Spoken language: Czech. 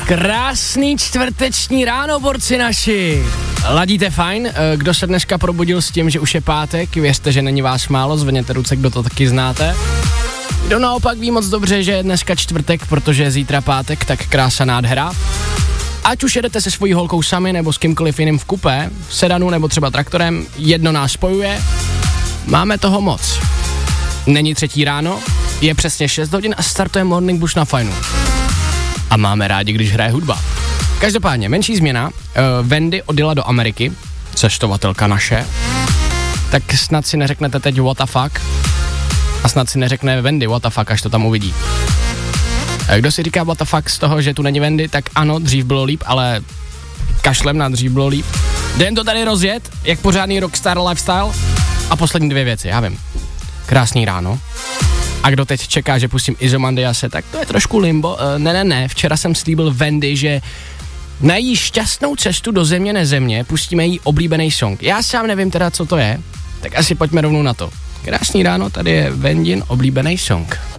Krásný čtvrteční ráno, borci naši. Ladíte fajn? Kdo se dneska probudil s tím, že už je pátek, věřte, že není vás málo, zvedněte ruce, kdo to taky znáte. Kdo naopak ví moc dobře, že je dneska čtvrtek, protože je zítra pátek, tak krása nádhera. Ať už jedete se svojí holkou sami, nebo s kýmkoliv jiným v kupé, v sedanu nebo třeba traktorem, jedno nás spojuje. Máme toho moc. Není 3 ráno, je přesně 6 hodin a startuje Morning Bush na fajnu. A máme rádi, když hraje hudba. Každopádně, menší změna. Wendy odjela do Ameriky, cestovatelka naše. Tak snad si neřeknete teď what the fuck. A snad si neřekne Wendy what the fuck, až to tam uvidí. Kdo si říká what the fuck z toho, že tu není Wendy, tak ano, dřív bylo líp, ale kašlem na dřív bylo líp. Jdem to tady rozjet, jak pořádný rockstar lifestyle. A poslední 2 věci, já vím. Krásný ráno. A kdo teď čeká, že pustím Izomandiase, tak to je trošku limbo. Ne, včera jsem slíbil Wendy, že na její šťastnou cestu do země nezemě pustíme její oblíbený song. Já sám nevím teda, co to je, tak asi pojďme rovnou na to. Krásný ráno, tady je Wendin oblíbený song.